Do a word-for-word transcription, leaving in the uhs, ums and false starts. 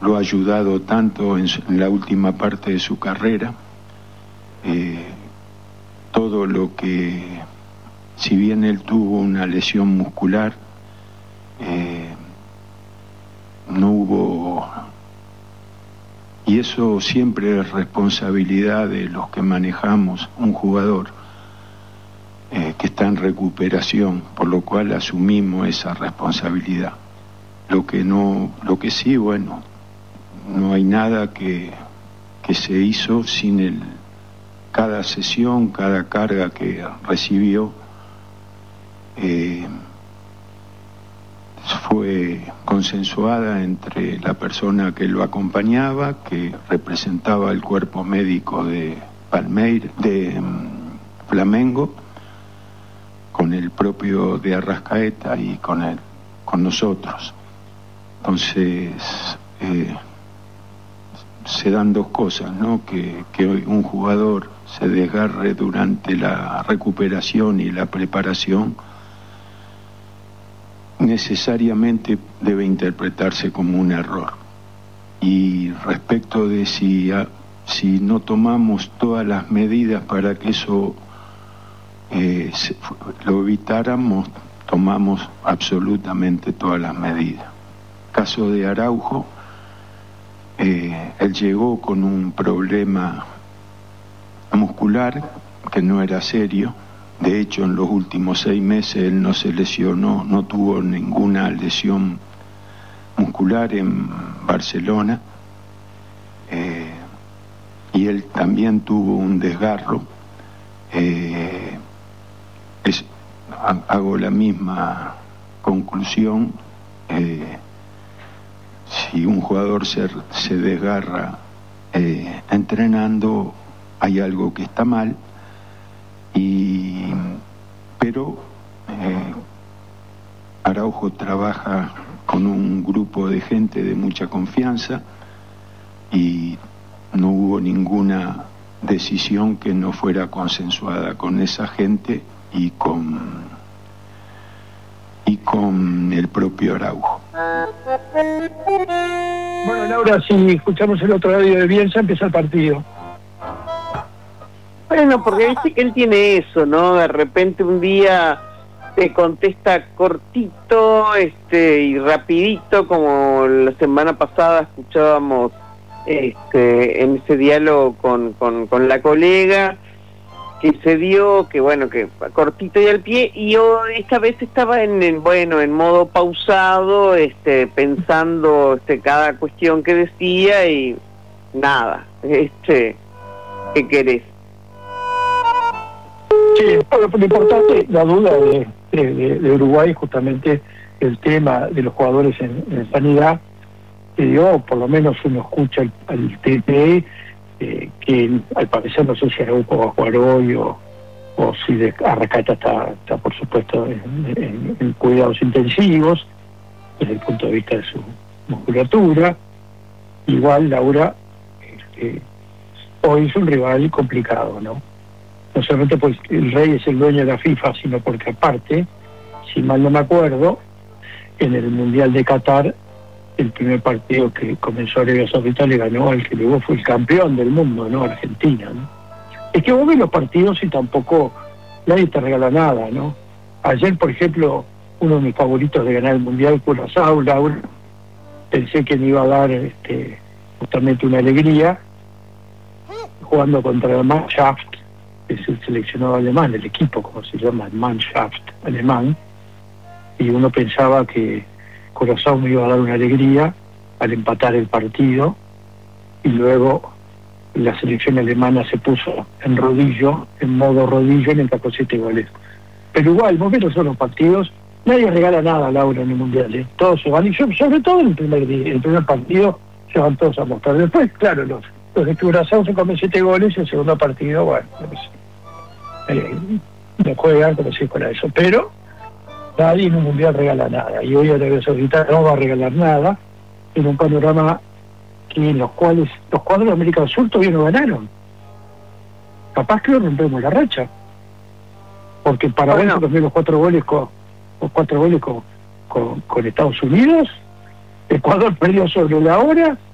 lo ha ayudado tanto en, su, en la última parte de su carrera. Eh, todo lo que, si bien él tuvo una lesión muscular, eh, no hubo, y eso siempre es responsabilidad de los que manejamos un jugador eh, que está en recuperación, por lo cual asumimos esa responsabilidad. Lo que no, lo que sí, bueno, no hay nada que, que se hizo sin el, cada sesión, cada carga que recibió, eh, fue consensuada entre la persona que lo acompañaba, que representaba el cuerpo médico de Palmeiras, de um, Flamengo, con el propio de Arrascaeta y con el, con nosotros. Entonces, eh, se dan dos cosas, ¿no? Que, que un jugador se desgarre durante la recuperación y la preparación, necesariamente debe interpretarse como un error. Y respecto de si, a, si no tomamos todas las medidas para que eso eh, se, lo evitáramos, tomamos absolutamente todas las medidas. Caso de Araujo, eh, él llegó con un problema muscular que no era serio. De hecho, en los últimos seis meses él no se lesionó, no tuvo ninguna lesión muscular en Barcelona. Eh, y él también tuvo un desgarro. Eh, es, hago la misma conclusión. Eh, si un jugador se, se desgarra eh, entrenando, hay algo que está mal. Y, pero eh, Araujo trabaja con un grupo de gente de mucha confianza y no hubo ninguna decisión que no fuera consensuada con esa gente y con, y con el propio Araujo. Bueno, Laura, si escuchamos el otro audio de Bielsa, empieza el partido. Bueno, porque viste que él tiene eso, ¿no? De repente un día te contesta cortito, este, y rapidito, como la semana pasada escuchábamos este, en ese diálogo con, con, con la colega, que se dio, que bueno, que cortito y al pie, y yo esta vez estaba en, en bueno, en modo pausado, este, pensando este, cada cuestión que decía y nada, este, ¿qué querés? Sí, bueno, lo importante, la duda de, de, de Uruguay, justamente el tema de los jugadores en, en sanidad, que dio, por lo menos uno escucha al, al T P E, eh, que al parecer no sé si Araujo va a jugar hoy o, o si de Arrascaeta está, está por supuesto en, en, en cuidados intensivos, desde el punto de vista de su musculatura. Igual, Laura, este, hoy es un rival complicado, ¿no? No solamente porque el Rey es el dueño de la FIFA, sino porque aparte, si mal no me acuerdo, en el Mundial de Qatar, el primer partido que comenzó Arabia Saudita le ganó al que luego fue el campeón del mundo, ¿no? Argentina, ¿no? Es que vos ves los partidos y tampoco nadie te regala nada, ¿no? Ayer, por ejemplo, uno de mis favoritos de ganar el Mundial, Curazao, Laura, pensé que me iba a dar este, justamente una alegría, jugando contra el Mannschaft, es el seleccionado alemán, el equipo, como se llama, el Mannschaft alemán, y uno pensaba que Curazao me iba a dar una alegría al empatar el partido, y luego la selección alemana se puso en rodillo, en modo rodillo, en el sacó siete goles. Pero igual, vos ves los otros partidos, nadie regala nada, Laura, en el Mundial, ¿eh? Todos se van, y yo, sobre todo en el primer día, el primer partido, se van todos a mostrar. Después, claro, los Los de Curazao se comen siete goles y el segundo partido, bueno, eh, no juegan como si fuera eso. Pero nadie en un mundial regala nada. Y hoy Arabia Saudita no va a regalar nada en un panorama que en los cuales los cuadros de América del Sur todavía no ganaron. Capaz que rompemos la racha. Porque para bueno, también los cuatro goles con los cuatro goles con, con, con Estados Unidos, Ecuador perdió sobre la hora.